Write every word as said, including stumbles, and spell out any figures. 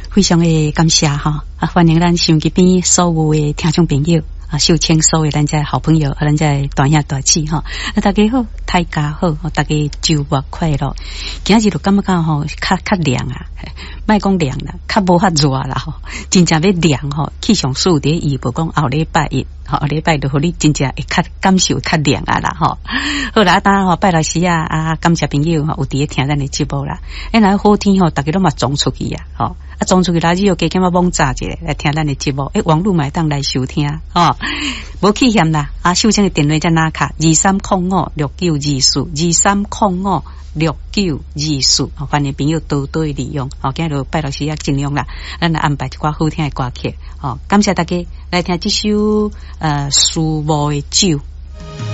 非常的感谢哈，啊，欢迎咱收音机边所有的听众朋友。啊，秀清所有咱家好朋友，啊，咱家大兄大姊哈，啊，大家好，大家好，大家周末快乐。今日就感觉吼，较较凉啊，莫讲凉啦，较无遐热啦吼，真正要凉吼。气象署伫预报讲后礼拜一，后礼拜就互你真正会较感受较凉啊啦吼。好啦，当吼拜六时啊，啊，感谢朋友吼有伫咧听咱的节目啦。哎，若好天吼，大家都嘛撞出去啊，吼。啊，装出去垃圾又加减啊猛炸一下来听咱的节目，诶，网络买当来收听哦，无气嫌啦。啊，秀清的电话在哪卡？二三零五六九二四，二三零五六九二四，欢迎朋友多多利用。哦，今日拜六时啊，尽量啦，咱来安排一寡好听的歌曲。哦，感谢大家来听这首呃《树木的酒》。